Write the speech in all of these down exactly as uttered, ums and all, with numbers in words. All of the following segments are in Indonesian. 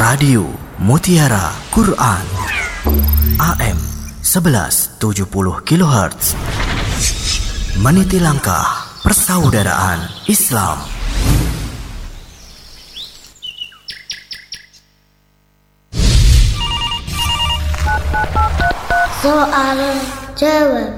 Radio Mutiara Quran A M sebelas tujuh puluh kilohertz, meniti langkah persaudaraan Islam. Soal jawab.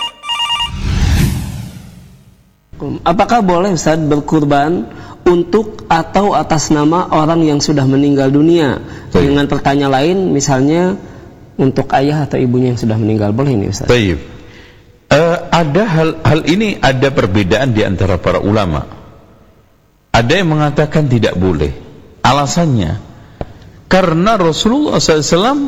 Apakah boleh Ustaz berkurban untuk atau atas nama orang yang sudah meninggal dunia? Baik. Dengan pertanyaan lain, misalnya untuk ayah atau ibunya yang sudah meninggal, boleh ini Ustaz? Baik. Uh, ada hal hal ini ada perbedaan di antara para ulama. Ada yang mengatakan tidak boleh. Alasannya karena Rasulullah shallallahu alaihi wasallam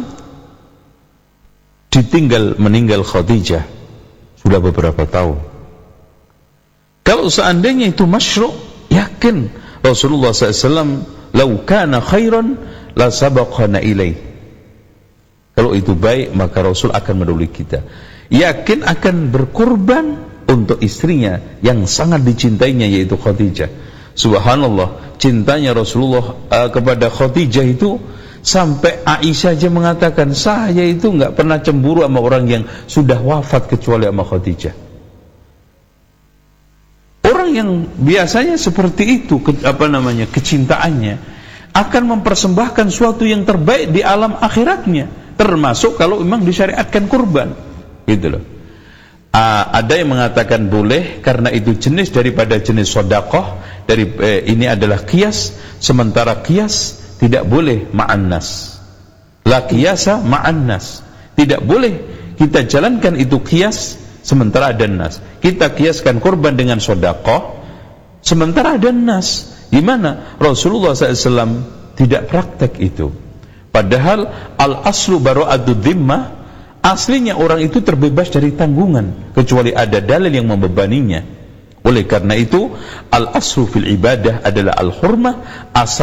ditinggal meninggal Khadijah sudah beberapa tahun. Kalau seandainya itu masyru', yakin Rasulullah shallallahu alaihi wasallam lau kana khairan la sabaqana ilaih. Kalau itu baik, maka Rasul akan mendahului kita. Yakin akan berkorban untuk istrinya yang sangat dicintainya, yaitu Khadijah. Subhanallah, cintanya Rasulullah uh, kepada Khadijah itu sampai Aisyah aja mengatakan, saya itu enggak pernah cemburu sama orang yang sudah wafat kecuali sama Khadijah. Orang yang biasanya seperti itu, ke, apa namanya, kecintaannya akan mempersembahkan suatu yang terbaik di alam akhiratnya, termasuk kalau memang disyariatkan kurban, gitu loh. Uh, ada yang mengatakan boleh karena itu jenis daripada jenis sedekah, dari eh, ini adalah qiyas, sementara qiyas tidak boleh ma'annas. La qiyasa ma'annas. Tidak boleh kita jalankan itu qiyas sementara ada nas. Kita kiaskan kurban dengan sedekah sementara ada nas. Di mana Rasulullah shallallahu alaihi wasallam tidak praktek itu. Padahal al-aslu bara'atud dhimmah, aslinya orang itu terbebas dari tanggungan kecuali ada dalil yang membebaninya. Oleh karena itu al-aslu fil ibadah adalah al-hurmah, asal